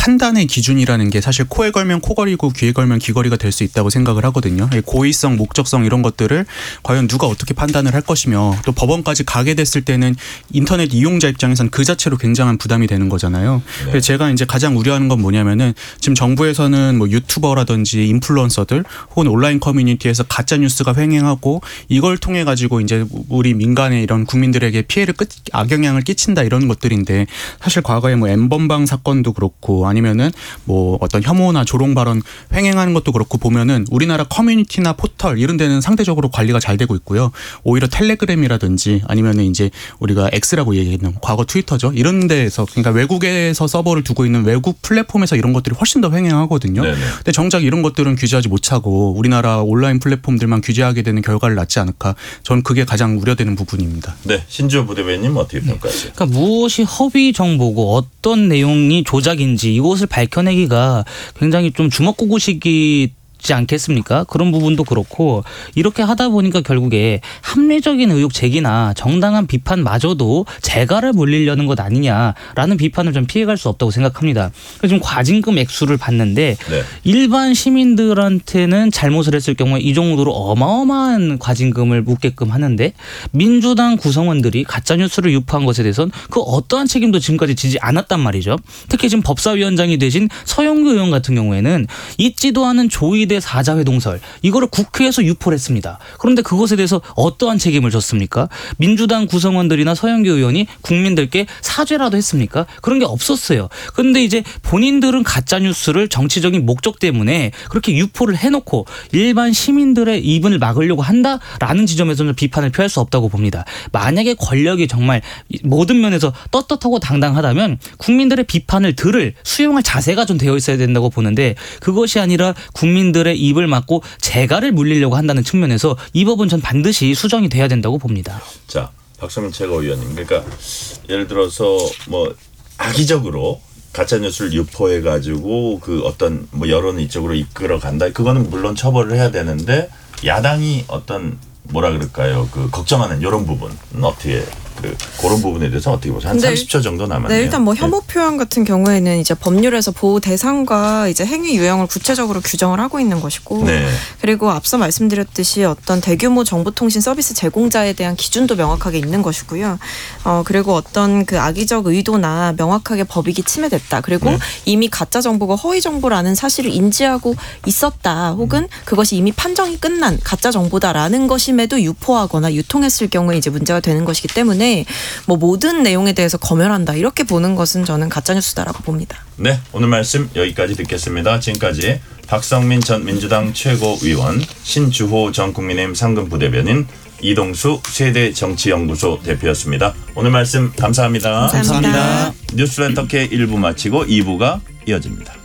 판단의 기준이라는 게 사실 코에 걸면 코걸이고 귀에 걸면 귀걸이가 될 수 있다고 생각을 하거든요. 고의성, 목적성 이런 것들을 과연 누가 어떻게 판단을 할 것이며 또 법원까지 가게 됐을 때는 인터넷 이용자 입장에서는 그 자체로 굉장한 부담이 되는 거잖아요. 네. 제가 이제 가장 우려하는 건 뭐냐면은 지금 정부에서는 뭐 유튜버라든지 인플루언서들 혹은 온라인 커뮤니티에서 가짜 뉴스가 횡행하고 이걸 통해 가지고 이제 우리 민간의 이런 국민들에게 피해를 악영향을 끼친다 이런 것들인데 사실 과거에 뭐 N번방 사건도 그렇고 아니면은 뭐 어떤 혐오나 조롱 발언 횡행하는 것도 그렇고 보면은 우리나라 커뮤니티나 포털 이런 데는 상대적으로 관리가 잘 되고 있고요. 오히려 텔레그램이라든지 아니면은 이제 우리가 X라고 얘기했는 과거 트위터죠. 이런 데에서 그러니까 외국에서 서버를 두고 있는 외국 플랫폼에서 이런 것들이 훨씬 더 횡행하거든요. 네네. 근데 정작 이런 것들은 규제하지 못하고 우리나라 온라인 플랫폼들만 규제하게 되는 결과를 낳지 않을까. 저는 그게 가장 우려되는 부분입니다. 네, 신주호 부대변인 어떻게 평가하세요? 그러니까 무엇이 허위 정보고 어떤 내용이 조작인지 이것을 밝혀내기가 굉장히 좀 주먹구구식이 지 않겠습니까? 그런 부분도 그렇고 이렇게 하다 보니까 결국에 합리적인 의혹 제기나 정당한 비판마저도 재갈을 물리려는 것 아니냐라는 비판을 좀 피해갈 수 없다고 생각합니다. 지금 과징금 액수를 봤는데 네. 일반 시민들한테는 잘못을 했을 경우에 이 정도로 어마어마한 과징금을 묻게끔 하는데 민주당 구성원들이 가짜뉴스를 유포한 것에 대해서는 그 어떠한 책임도 지금까지 지지 않았단 말이죠. 특히 지금 법사위원장이 되신 서영교 의원 같은 경우에는 있지도 않은 조의대 사자회동설 이거를 국회에서 유포를 했습니다. 그런데 그것에 대해서 어떠한 책임을 졌습니까? 민주당 구성원들이나 서영교 의원이 국민들께 사죄라도 했습니까? 그런 게 없었어요. 그런데 이제 본인들은 가짜뉴스를 정치적인 목적 때문에 그렇게 유포를 해놓고 일반 시민들의 입을 막으려고 한다라는 지점에서는 비판을 피할 수 없다고 봅니다. 만약에 권력이 정말 모든 면에서 떳떳하고 당당하다면 국민들의 비판을 수용할 자세가 좀 되어 있어야 된다고 보는데 그것이 아니라 국민들의 입을 막고 재갈을 물리려고 한다는 측면에서 이 법은 전 반드시 수정이 돼야 된다고 봅니다. 자, 박성민 최고위원님. 그러니까 예를 들어서 뭐 악의적으로 가짜 뉴스를 유포해 가지고 그 어떤 뭐 여론을 이쪽으로 이끌어 간다. 그거는 물론 처벌을 해야 되는데 야당이 어떤 뭐라 그럴까요? 그 걱정하는 이런 부분은 어떻게 그런 부분에 대해서 어떻게 보세요? 한 30초 정도 남았네요. 네, 일단 뭐 혐오 표현 같은 경우에는 이제 법률에서 보호 대상과 이제 행위 유형을 구체적으로 규정을 하고 있는 것이고, 네. 그리고 앞서 말씀드렸듯이 어떤 대규모 정보통신 서비스 제공자에 대한 기준도 명확하게 있는 것이고요. 그리고 어떤 그 악의적 의도나 명확하게 법익이 침해됐다. 그리고 이미 가짜 정보가 허위 정보라는 사실을 인지하고 있었다. 혹은 그것이 이미 판정이 끝난 가짜 정보다라는 것임에도 유포하거나 유통했을 경우에 이제 문제가 되는 것이기 때문에 뭐 모든 내용에 대해서 검열한다 이렇게 보는 것은 저는 가짜뉴스다라고 봅니다. 네, 오늘 말씀 여기까지 듣겠습니다. 지금까지 박성민 전 민주당 최고위원, 신주호 전 국민의힘 상근부대변인, 이동수 세대정치연구소 대표였습니다. 오늘 말씀 감사합니다. 감사합니다. 뉴스렌터케 1부 마치고 2부가 이어집니다.